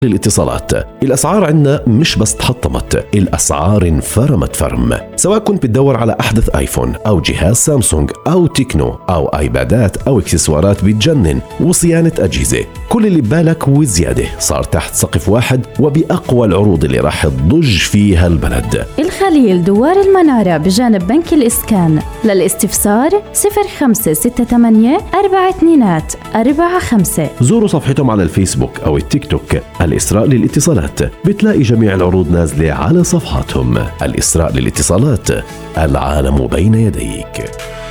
للاتصالات. الأسعار عندنا مش بس تحطمت، الأسعار انفرمت فرم. سواء كنت بتدور على أحدث آيفون أو جهاز سامسونج أو تكنو أو آيبادات أو إكسسوارات بتجنن وصيانة أجهزة، كل اللي ببالك وزيادة صار تحت سقف واحد وبأقوى العروض اللي راح تضج فيها البلد. الخليل دوار المنارة بجانب بنك الإسكان. للاستفسار 0568 4245. زوروا صفحتهم على الفيسبوك أو التيك توك الإسراء للاتصالات، بتلاقي جميع العروض نازلة على صفحاتهم. الإسراء للاتصالات، العالم بين يديك.